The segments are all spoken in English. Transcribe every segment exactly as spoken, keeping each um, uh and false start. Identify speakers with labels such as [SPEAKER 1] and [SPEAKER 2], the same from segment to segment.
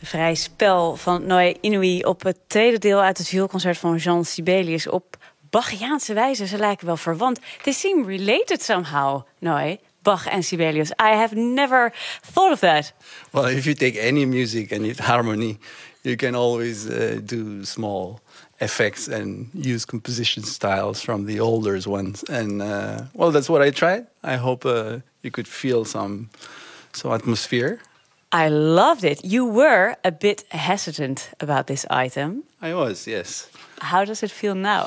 [SPEAKER 1] Vrij spel van Noé Inoue op het tweede deel uit het vioolconcert van Jean Sibelius op Bachiaanse wijze. Ze lijken wel verwant. They seem related somehow, Noé. Bach and Sibelius. I have never thought of that.
[SPEAKER 2] Well, if you take any music and it's harmony, you can always uh, do small effects and use composition styles from the older ones. And uh, well, that's what I tried. I hope uh, you could feel some some atmosphere.
[SPEAKER 1] I loved it. You were a bit hesitant about this item.
[SPEAKER 2] I was, yes.
[SPEAKER 1] How does it feel now?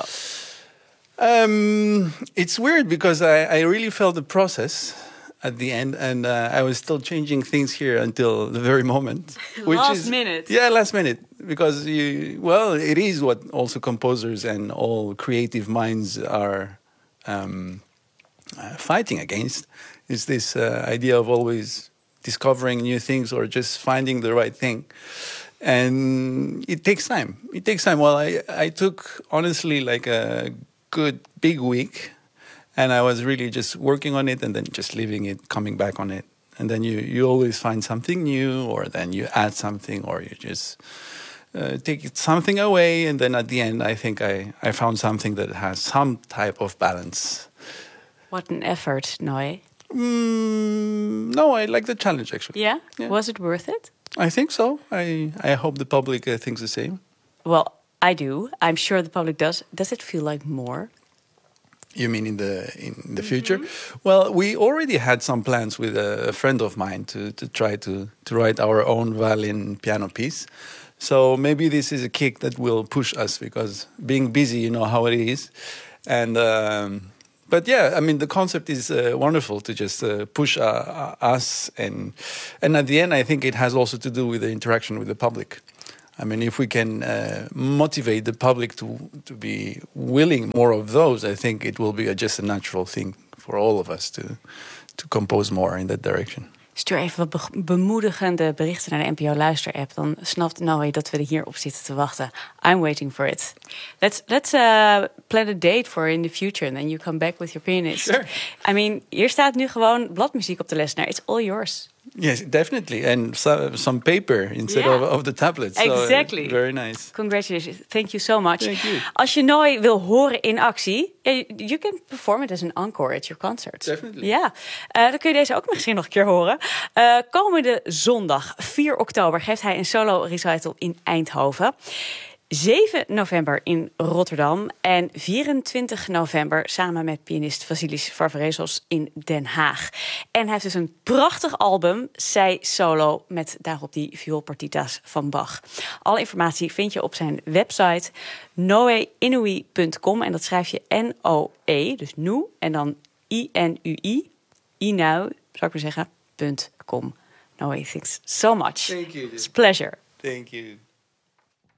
[SPEAKER 2] Um, it's weird because I, I really felt the process at the end, and uh, I was still changing things here until the very moment.
[SPEAKER 1] Which last is, minute.
[SPEAKER 2] Yeah, last minute. Because you, well, it is what also composers and all creative minds are um, uh, fighting against. Is this uh, idea of always discovering new things or just finding the right thing. And it takes time. It takes time. Well, I, I took, honestly, like a good big week. And I was really just working on it and then just leaving it, coming back on it. And then you, you always find something new, or then you add something, or you just uh, take something away. And then at the end, I think I, I found something that has some type of balance.
[SPEAKER 1] What an effort, Noé.
[SPEAKER 2] Mm, no, I like the challenge, actually.
[SPEAKER 1] Yeah?
[SPEAKER 2] yeah?
[SPEAKER 1] Was it worth it?
[SPEAKER 2] I think so. I, I hope the public uh, thinks the same.
[SPEAKER 1] Well, I do. I'm sure the public does. Does it feel like more?
[SPEAKER 2] You mean in the in the future? Mm-hmm. Well, we already had some plans with a, a friend of mine to, to try to, to write our own violin piano piece. So maybe this is a kick that will push us, because being busy, you know how it is. And um, but yeah, I mean, the concept is uh, wonderful to just uh, push uh, us, and and at the end, I think it has also to do with the interaction with the public. I mean, if we can uh, motivate the public to to be willing more of those, I think it will be a, just a natural thing for all of us to to compose more in that direction.
[SPEAKER 1] Stuur even wat be- bemoedigende berichten naar de N P O Luister-app. Dan snapt Noé dat we er hierop zitten te wachten. I'm waiting for it. Let's let's uh, plan a date for in the future, and then you come back with your pianist.
[SPEAKER 2] Sure.
[SPEAKER 1] I mean, hier staat nu gewoon bladmuziek op de lesnaar. It's all yours.
[SPEAKER 2] Yes, definitely. And so, some paper instead
[SPEAKER 1] yeah.
[SPEAKER 2] of, of the tablet. So
[SPEAKER 1] exactly.
[SPEAKER 2] Very nice.
[SPEAKER 1] Congratulations. Thank you so much.
[SPEAKER 2] Thank you.
[SPEAKER 1] Als je Noé wil horen in actie, you can perform it as an encore at your concert.
[SPEAKER 2] Definitely.
[SPEAKER 1] Ja, uh, dan kun je deze ook misschien nog een keer horen. Uh, komende zondag, vier oktober, geeft hij een solo recital in Eindhoven. zeven november in Rotterdam en vierentwintig november samen met pianist Vasilis Varvarezos in Den Haag. En hij heeft dus een prachtig album, Zij Solo, met daarop die vioolpartita's van Bach. Alle informatie vind je op zijn website noe inoue punt com en dat schrijf je N O E, dus nu en dan I N U I, Inau, zou ik maar zeggen, .com. Noé, thanks so much.
[SPEAKER 2] Thank you.
[SPEAKER 1] It's a pleasure.
[SPEAKER 2] Thank you.